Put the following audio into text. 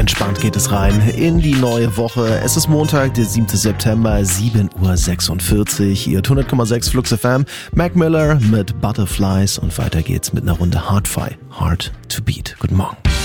Entspannt geht es rein in die neue Woche. Es ist Montag, der 7. September, 7:46 Uhr. Ihr 100,6 Flux FM. Mac Miller mit Butterflies und weiter geht's mit einer Runde Hard-Fi. Hard to Beat. Guten Morgen.